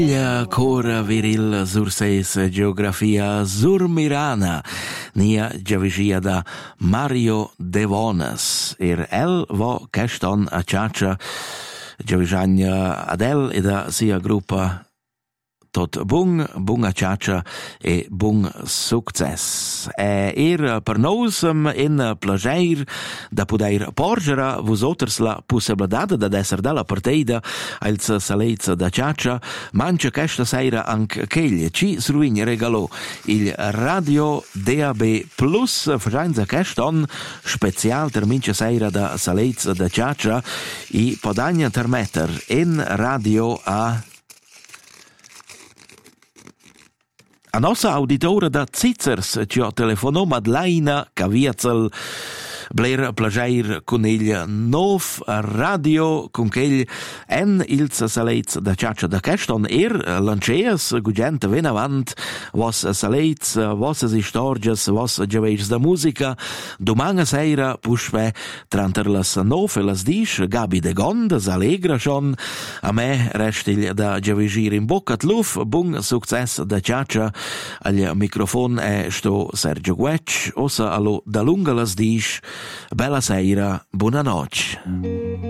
Cora viril surses geografia surmirana nia giavigia da Mario Devonas el vo queston a ciaccia giavigiagna adel e da sia gruppa tot bunga ciaccia e bun success. Per nos in plager da poder porgere vosotros la possibilità da esser dalla partida als salezza da ciaccia, mangia questa sera anche chegli ci sruign regalò il Radio DAB Plus facenza queston special termincia sera da salezza da ciaccia i podagna termetter in radio a nostra auditora da Zizzers ci ho telefonato Madleina Caviazel Blair Plageir con il nov radio con che en il salez da ciaccia da queston lanceas gugente ven avant vos salez vos istorgias vos giaveis da musica domani sera pusve tranter las 9 e las 10 Gabi de Gondas allegra schon a me restil da giavegir in bocca luf bun success da ciaccia al microfon sto Sergio Guec ossa allo da lunga las 10 bella sera, buonanotte.